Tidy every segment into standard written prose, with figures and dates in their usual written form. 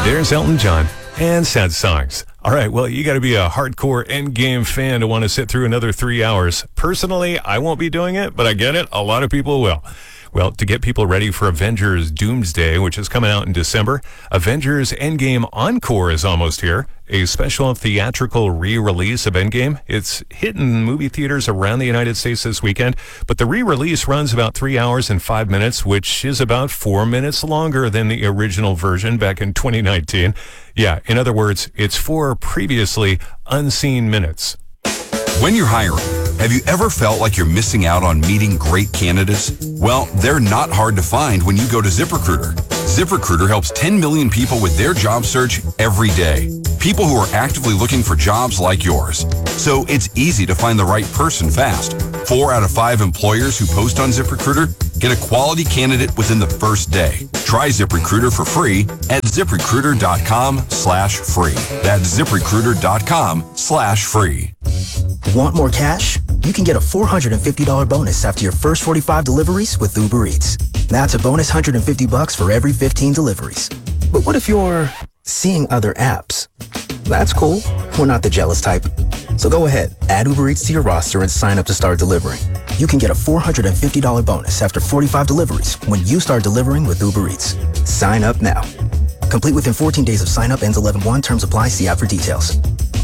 There's Elton John and sad songs. All right, well, you got to be a hardcore Endgame fan to want to sit through another 3 hours. Personally, I won't be doing it, but I get it. A lot of people will. Well, to get people ready for Avengers Doomsday, which is coming out in December, Avengers Endgame Encore is almost here. A special theatrical re-release of Endgame. It's hitting movie theaters around the United States this weekend, but the re-release runs about 3 hours and 5 minutes, which is about 4 minutes longer than the original version back in 2019. Yeah, in other words, it's 4 previously unseen minutes. When you're hiring, have you ever felt like you're missing out on meeting great candidates? Well, they're not hard to find when you go to ZipRecruiter. ZipRecruiter helps 10 million people with their job search every day. People who are actively looking for jobs like yours. So it's easy to find the right person fast. 4 out of 5 employers who post on ZipRecruiter get a quality candidate within the first day. Try ZipRecruiter for free at ZipRecruiter.com/free. That's ZipRecruiter.com/free. Want more cash? You can get a $450 bonus after your first 45 deliveries with Uber Eats. That's a bonus $150 for every 15 deliveries. But what if you're seeing other apps? That's cool. We're not the jealous type. So go ahead, add Uber Eats to your roster and sign up to start delivering. You can get a $450 bonus after 45 deliveries when you start delivering with Uber Eats. Sign up now. Complete within 14 days of sign up, ends 11/1. Terms apply. See app for details.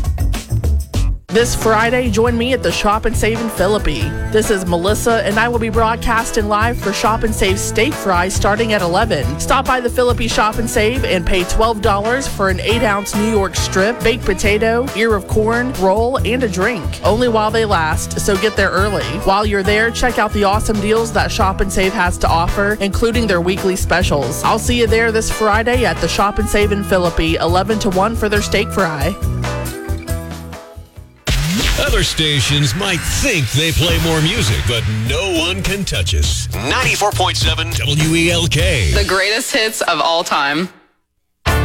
This Friday, join me at the Shop and Save in Philippi. This is Melissa, and I will be broadcasting live for Shop and Save steak fries starting at 11. Stop by the Philippi Shop and Save and pay $12 for an 8-ounce New York strip, baked potato, ear of corn, roll, and a drink. Only while they last, so get there early. While you're there, check out the awesome deals that Shop and Save has to offer, including their weekly specials. I'll see you there this Friday at the Shop and Save in Philippi, 11 to 1 for their steak fry. Other stations might think they play more music, but no one can touch us. 94.7 WELK. The greatest hits of all time.